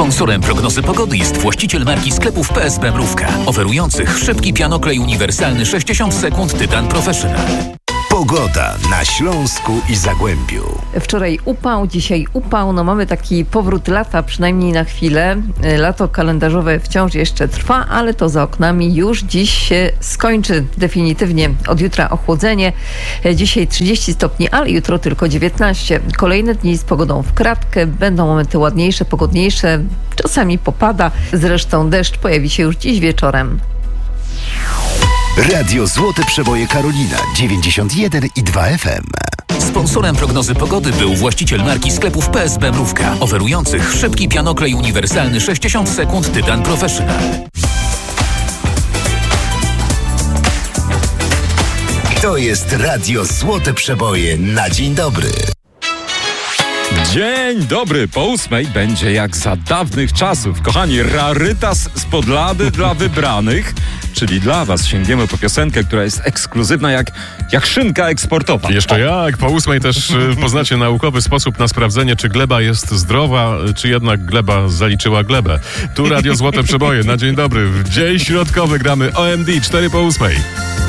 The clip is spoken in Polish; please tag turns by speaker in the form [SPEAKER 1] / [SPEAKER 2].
[SPEAKER 1] Sponsorem prognozy pogody jest właściciel marki sklepów PSB Mrówka, oferujących szybki pianoklej uniwersalny 60 sekund Tytan Professional.
[SPEAKER 2] Pogoda na Śląsku i Zagłębiu.
[SPEAKER 3] Wczoraj upał, dzisiaj upał. No mamy taki powrót lata, przynajmniej na chwilę. Lato kalendarzowe wciąż jeszcze trwa, ale to za oknami już dziś się skończy definitywnie. Od jutra ochłodzenie. Dzisiaj 30 stopni, ale jutro tylko 19. Kolejne dni z pogodą w kratkę. Będą momenty ładniejsze, pogodniejsze. Czasami popada. Zresztą deszcz pojawi się już dziś wieczorem.
[SPEAKER 2] Radio Złote Przeboje Karolina 91,2 FM.
[SPEAKER 1] Sponsorem prognozy pogody był właściciel marki sklepów PSB Mrówka, oferujących szybki pianoklej uniwersalny 60 sekund Tytan Professional.
[SPEAKER 2] To jest Radio Złote Przeboje na dzień dobry.
[SPEAKER 4] Dzień dobry, po 8 będzie jak za dawnych czasów. Kochani, rarytas z podlady dla wybranych, czyli dla was sięgniemy po piosenkę, która jest ekskluzywna jak szynka eksportowa.
[SPEAKER 5] Jeszcze jak, po 8 też poznacie naukowy sposób na sprawdzenie, czy gleba jest zdrowa, czy jednak gleba zaliczyła glebę. Tu Radio Złote Przeboje, na dzień dobry. W dzień środkowy gramy OMD 4 po 8.